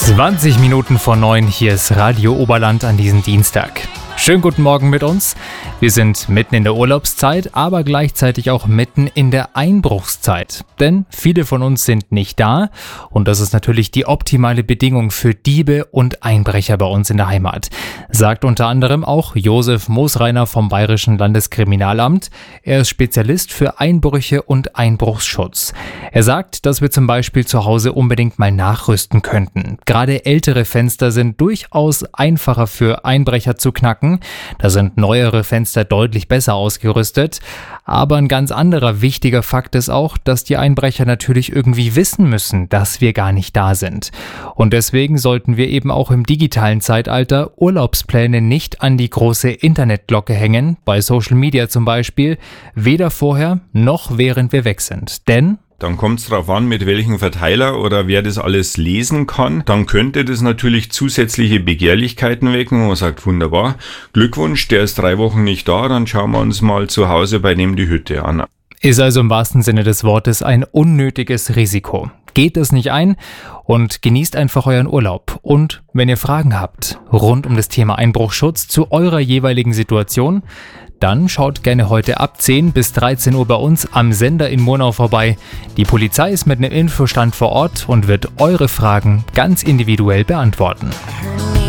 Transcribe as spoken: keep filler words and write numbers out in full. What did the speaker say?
zwanzig Minuten vor neun, hier ist Radio Oberland an diesem Dienstag. Schönen guten Morgen mit uns. Wir sind mitten in der Urlaubszeit, aber gleichzeitig auch mitten in der Einbruchszeit. Denn viele von uns sind nicht da und das ist natürlich die optimale Bedingung für Diebe und Einbrecher bei uns in der Heimat. Sagt unter anderem auch Josef Moosreiner vom Bayerischen Landeskriminalamt. Er ist Spezialist für Einbrüche und Einbruchsschutz. Er sagt, dass wir zum Beispiel zu Hause unbedingt mal nachrüsten könnten. Gerade ältere Fenster sind durchaus einfacher für Einbrecher zu knacken. Da sind neuere Fenster deutlich besser ausgerüstet. Aber ein ganz anderer wichtiger Fakt ist auch, dass die Einbrecher natürlich irgendwie wissen müssen, dass wir gar nicht da sind. Und deswegen sollten wir eben auch im digitalen Zeitalter Urlaubspläne nicht an die große Internetglocke hängen, bei Social Media zum Beispiel, weder vorher noch während wir weg sind. Denn dann kommt es darauf an, mit welchem Verteiler oder wer das alles lesen kann. Dann könnte das natürlich zusätzliche Begehrlichkeiten wecken, wo man sagt, wunderbar, Glückwunsch, der ist drei Wochen nicht da, dann schauen wir uns mal zu Hause bei dem die Hütte an. Ist also im wahrsten Sinne des Wortes ein unnötiges Risiko. Geht es nicht ein und genießt einfach euren Urlaub. Und wenn ihr Fragen habt rund um das Thema Einbruchschutz zu eurer jeweiligen Situation, dann schaut gerne heute ab zehn bis dreizehn Uhr bei uns am Sender in Murnau vorbei. Die Polizei ist mit einem Infostand vor Ort und wird eure Fragen ganz individuell beantworten.